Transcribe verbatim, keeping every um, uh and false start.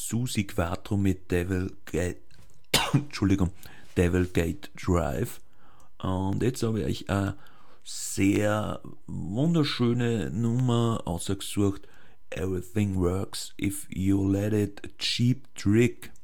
Susi Quattro mit Devil Gate, Entschuldigung, Devil Gate Drive. Und jetzt habe ich euch eine sehr wunderschöne Nummer ausgesucht. Everything works if you let it, a cheap trick.